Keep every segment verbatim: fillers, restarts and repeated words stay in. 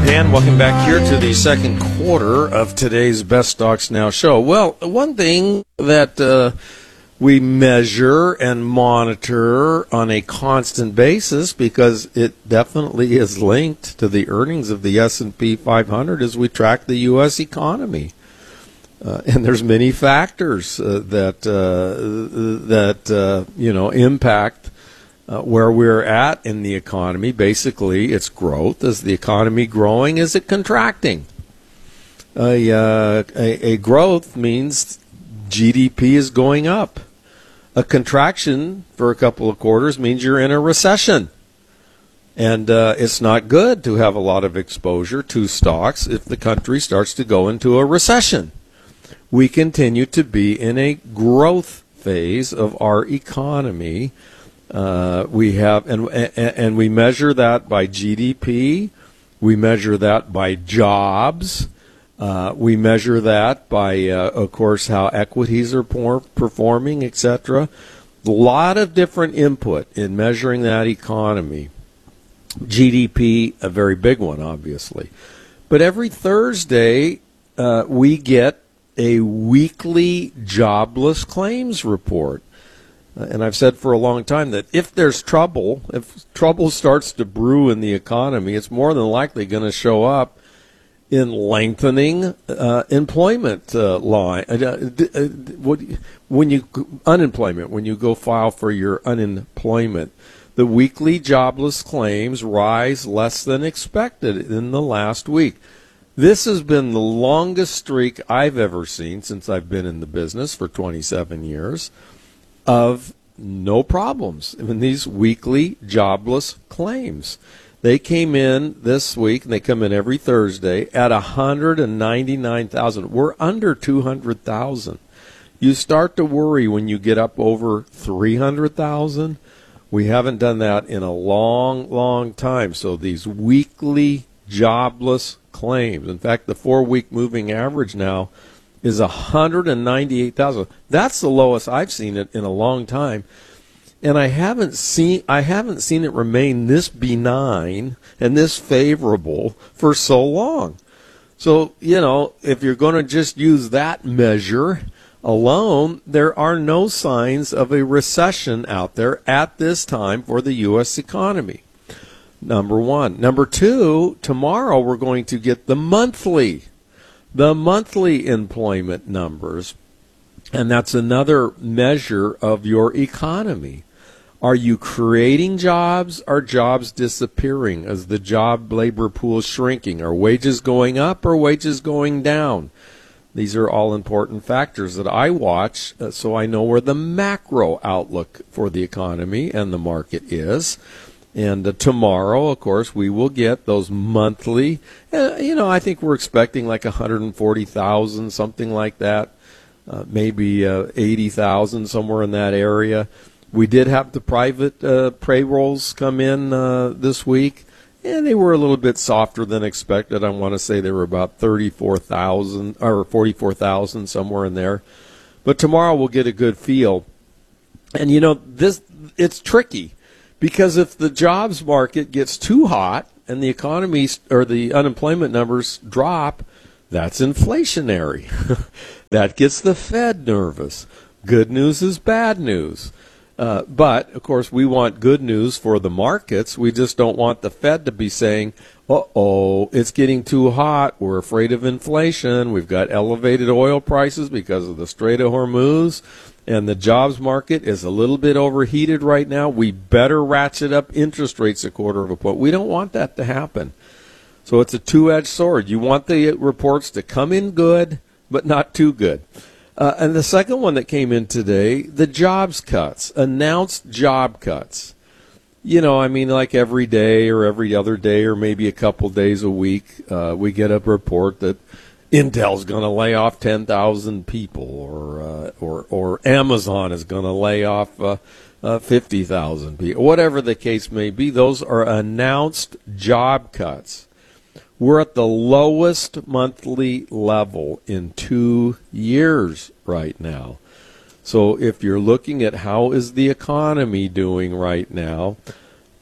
Dan, welcome back here to the second quarter of today's Best Stocks Now show. Well, one thing that uh, we measure and monitor on a constant basis, because it definitely is linked to the earnings of the S and P five hundred, is we track the U S economy. Uh, and there's many factors uh, that uh, that uh, you know impact uh, where we're at in the economy. Basically, it's growth. Is the economy growing? Is it contracting? A, uh, a, a growth means G D P is going up. A contraction for a couple of quarters means you're in a recession. And uh, it's not good to have a lot of exposure to stocks if the country starts to go into a recession. We continue to be in a growth phase of our economy. Uh, we have, and, and and we measure that by G D P. We measure that by jobs. Uh, we measure that by, uh, of course, how equities are por- performing, et cetera. A lot of different input in measuring that economy. G D P, a very big one, obviously. But every Thursday, uh, we get a weekly jobless claims report. Uh, and I've said for a long time that if there's trouble, if trouble starts to brew in the economy, it's more than likely going to show up in lengthening uh, employment uh, line. Uh, uh, what, when you unemployment, when you go file for your unemployment, the weekly jobless claims rise less than expected in the last week. This has been the longest streak I've ever seen since I've been in the business for twenty-seven years of no problems in these weekly jobless claims. They came in this week, and they come in every Thursday, at one hundred ninety-nine thousand. We're under two hundred thousand. You start to worry when you get up over three hundred thousand. We haven't done that in a long, long time. So these weekly jobless claims. In fact, the four-week moving average now is one hundred ninety-eight thousand. That's the lowest I've seen it in a long time. And I haven't seen I haven't seen it remain this benign and this favorable for so long. So, you know, if you're going to just use that measure alone, there are no signs of a recession out there at this time for the U S economy. Number one. Number two, tomorrow we're going to get the monthly, the monthly employment numbers. And that's another measure of your economy. Are you creating jobs? Are jobs disappearing as the job labor pool is shrinking? Are wages going up or wages going down? These are all important factors that I watch uh, so I know where the macro outlook for the economy and the market is. And uh, tomorrow, of course, we will get those monthly. Uh, you know, I think we're expecting like one hundred forty thousand, something like that. Uh, maybe uh, eighty thousand, somewhere in that area. We did have the private uh, payrolls come in uh, this week, and they were a little bit softer than expected. I want to say they were about thirty-four thousand or forty-four thousand, somewhere in there. But tomorrow we'll get a good feel. And, you know, this it's tricky because if the jobs market gets too hot and the economy or the unemployment numbers drop, that's inflationary. That gets the Fed nervous. Good news is bad news. Uh, but, of course, we want good news for the markets. We just don't want the Fed to be saying, uh-oh, it's getting too hot. We're afraid of inflation. We've got elevated oil prices because of the Strait of Hormuz. And the jobs market is a little bit overheated right now. We better ratchet up interest rates a quarter of a point. We don't want that to happen. So it's a two-edged sword. You want the reports to come in good, but not too good. Uh, and the second one that came in today, the jobs cuts, announced job cuts. You know, I mean, like every day or every other day or maybe a couple days a week, uh, we get a report that Intel's going to lay off ten thousand people or uh, or or Amazon is going to lay off uh, uh, fifty thousand people. Whatever the case may be, those are announced job cuts. We're at the lowest monthly level in two years right now. So if you're looking at how is the economy doing right now,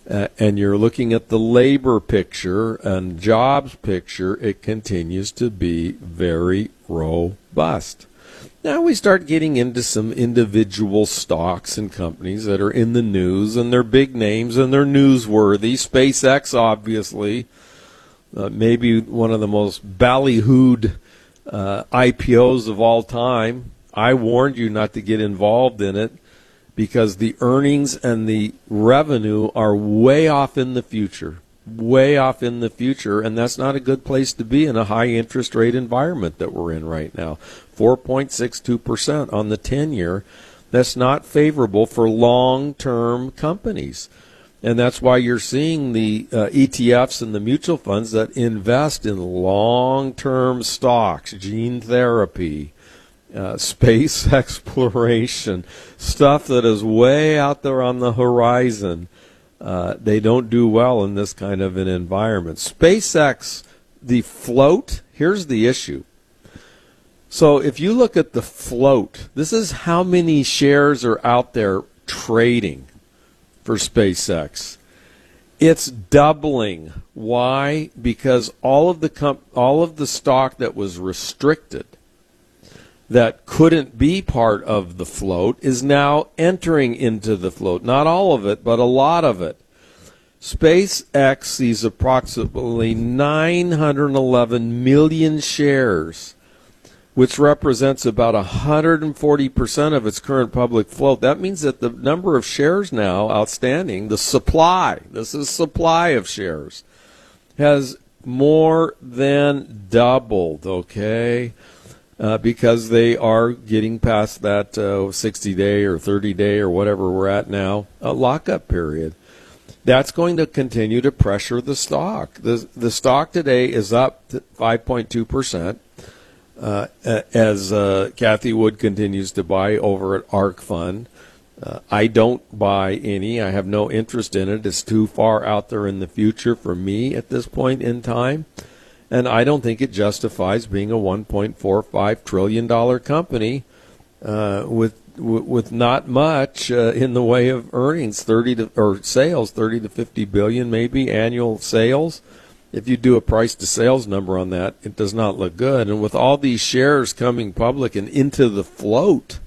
uh, and you're looking at the labor picture and jobs picture, it continues to be very robust. Now we start getting into some individual stocks and companies that are in the news, and they're big names and they're newsworthy. SpaceX, obviously, uh, maybe one of the most ballyhooed uh, I P Os of all time. I warned you not to get involved in it because the earnings and the revenue are way off in the future, way off in the future, and that's not a good place to be in a high interest rate environment that we're in right now. four point six two percent on the ten-year. That's not favorable for long-term companies. And that's why you're seeing the uh, E T Fs and the mutual funds that invest in long-term stocks, gene therapy, uh, space exploration, stuff that is way out there on the horizon. Uh, they don't do well in this kind of an environment. SpaceX, the float, here's the issue. So if you look at the float, this is how many shares are out there trading for SpaceX. It's doubling. Why? Because all of the comp- all of the stock that was restricted, that couldn't be part of the float, is now entering into the float. Not all of it, but a lot of it. SpaceX sees approximately nine hundred eleven million shares, which represents about one hundred forty percent of its current public float. That means that the number of shares now outstanding, the supply, this is supply of shares, has more than doubled, okay? Uh, because they are getting past that uh, sixty-day or thirty-day or whatever we're at now, a lockup period. That's going to continue to pressure the stock. The, the stock today is up to five point two percent. Uh, as uh, Kathy Wood continues to buy over at ARK Fund. Uh, I don't buy any. I have no interest in it. It's too far out there in the future for me at this point in time. And I don't think it justifies being a one point four five trillion dollars company uh, with with not much uh, in the way of earnings, thirty to or sales, thirty to fifty billion maybe annual sales. If you do a price to sales number on that, it does not look good. And with all these shares coming public and into the float,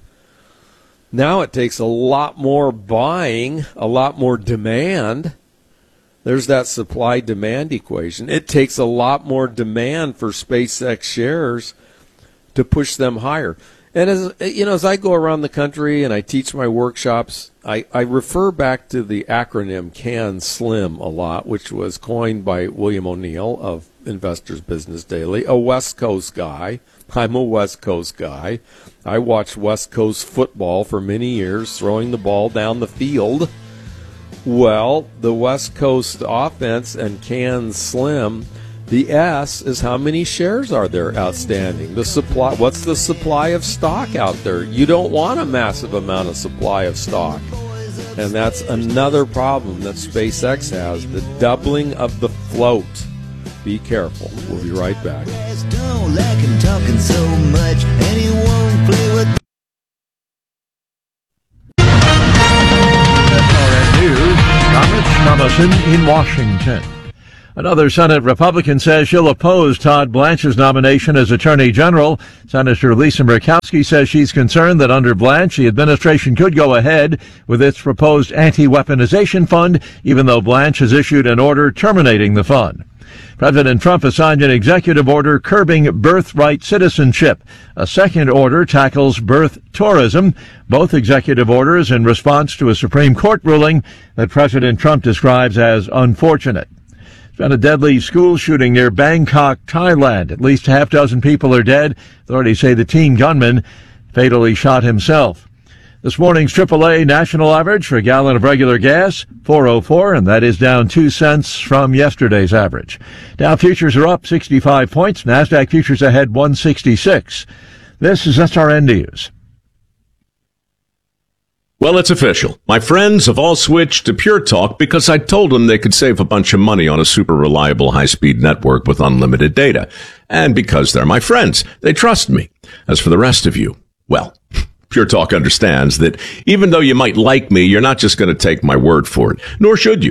now it takes a lot more buying, a lot more demand. There's that supply-demand equation. It takes a lot more demand for SpaceX shares to push them higher. And as you know, as I go around the country and I teach my workshops, I, I refer back to the acronym CAN SLIM a lot, which was coined by William O'Neill of Investors Business Daily, a West Coast guy. I'm a West Coast guy. I watched West Coast football for many years, throwing the ball down the field. Well, the West Coast offense and CAN SLIM, the S is how many shares are there outstanding. The supply, what's the supply of stock out there? You don't want a massive amount of supply of stock. And that's another problem that SpaceX has, the doubling of the float. Be careful. We'll be right back. Don't like him talking so much, and he won't play with. S R N News, Thomas Thomason in Washington. Another Senate Republican says she'll oppose Todd Blanche's nomination as Attorney General. Senator Lisa Murkowski says she's concerned that under Blanche, the administration could go ahead with its proposed anti-weaponization fund, even though Blanche has issued an order terminating the fund. President Trump has signed an executive order curbing birthright citizenship. A second order tackles birth tourism. Both executive orders in response to a Supreme Court ruling that President Trump describes as unfortunate. Been a deadly school shooting near Bangkok, Thailand. At least a half dozen people are dead. Authorities say the teen gunman fatally shot himself. This morning's triple A national average for a gallon of regular gas, four oh four, and that is down two cents from yesterday's average. Dow futures are up sixty-five points. NASDAQ futures ahead one sixty-six. This is S R N News. Well, it's official. My friends have all switched to Pure Talk because I told them they could save a bunch of money on a super reliable high-speed network with unlimited data. And because they're my friends, they trust me. As for the rest of you, well, Pure Talk understands that even though you might like me, you're not just going to take my word for it, nor should you.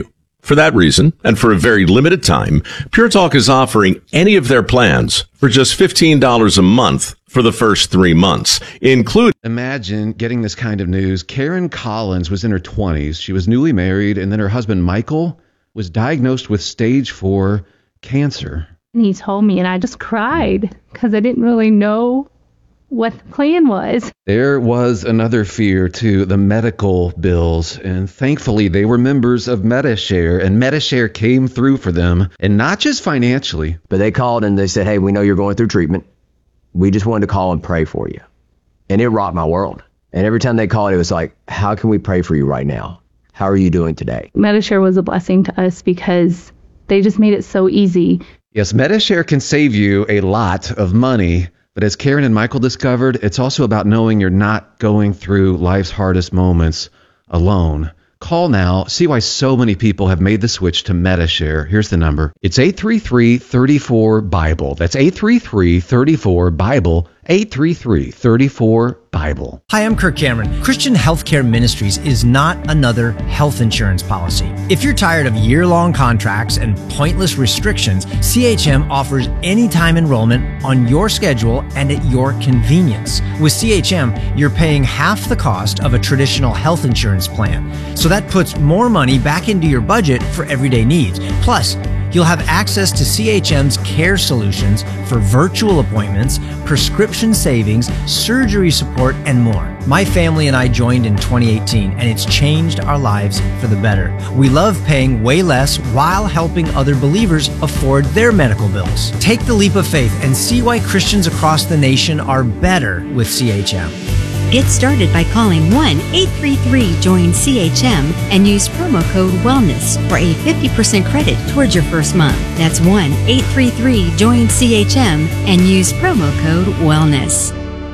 For that reason, and for a very limited time, Pure Talk is offering any of their plans for just fifteen dollars a month for the first three months, including... Imagine getting this kind of news. Karen Collins was in her twenties. She was newly married, and then her husband, Michael, was diagnosed with stage four cancer. And he told me, and I just cried because I didn't really know what the plan was. There was another fear, too, the medical bills. And thankfully, they were members of Medi-Share, and Medi-Share came through for them, and not just financially. But they called and they said, hey, we know you're going through treatment. We just wanted to call and pray for you. And it rocked my world. And every time they called, it was like, how can we pray for you right now? How are you doing today? Medi-Share was a blessing to us because they just made it so easy. Yes, Medi-Share can save you a lot of money. But as Karen and Michael discovered, it's also about knowing you're not going through life's hardest moments alone. Call now. See why so many people have made the switch to Medi-Share. Here's the number. It's eight three three, three four, Bible. That's eight three three, three four, Bible. eight three three, three four, Bible. Hi, I'm Kirk Cameron. Christian Healthcare Ministries is not another health insurance policy. If you're tired of year-long contracts and pointless restrictions, C H M offers anytime enrollment on your schedule and at your convenience. With C H M, you're paying half the cost of a traditional health insurance plan. So that puts more money back into your budget for everyday needs. Plus, you'll have access to C H M's care solutions for virtual appointments, prescription savings, surgery support, and more. My family and I joined in twenty eighteen, and it's changed our lives for the better. We love paying way less while helping other believers afford their medical bills. Take the leap of faith and see why Christians across the nation are better with C H M. Get started by calling one eight three three, join C H M and use promo code WELLNESS for a fifty percent credit towards your first month. That's one eight three three, join C H M and use promo code WELLNESS.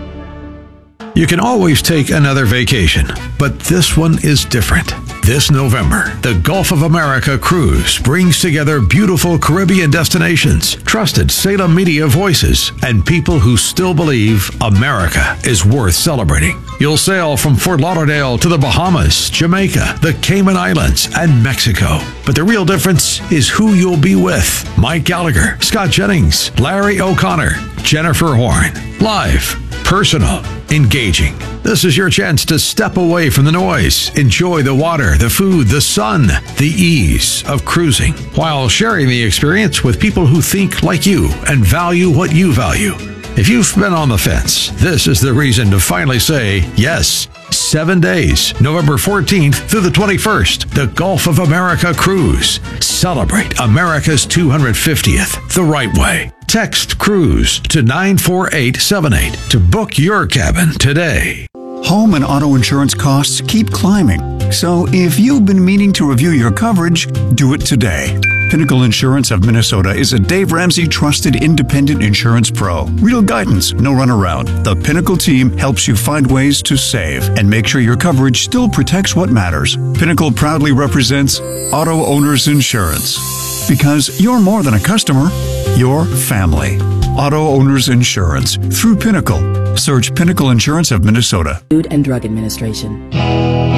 You can always take another vacation, but this one is different. This November, the Gulf of America Cruise brings together beautiful Caribbean destinations, trusted Salem media voices, and people who still believe America is worth celebrating. You'll sail from Fort Lauderdale to the Bahamas, Jamaica, the Cayman Islands, and Mexico. But the real difference is who you'll be with. Mike Gallagher, Scott Jennings, Larry O'Connor, Jennifer Horn. Live, personal, engaging. This is your chance to step away from the noise, enjoy the water, the food, the sun, the ease of cruising, while sharing the experience with people who think like you and value what you value. If you've been on the fence, this is the reason to finally say yes. Seven days, November fourteenth through the twenty-first, the Gulf of America Cruise. Celebrate America's two hundred fiftieth the right way. Text CRUISE to nine four eight seven eight to book your cabin today. Home and auto insurance costs keep climbing. So if you've been meaning to review your coverage, do it today. Pinnacle Insurance of Minnesota is a Dave Ramsey trusted independent insurance pro. Real guidance, no runaround. The Pinnacle team helps you find ways to save and make sure your coverage still protects what matters. Pinnacle proudly represents Auto Owners Insurance. Because you're more than a customer, you're family. Auto Owners Insurance through Pinnacle. Search Pinnacle Insurance of Minnesota. Food and Drug Administration.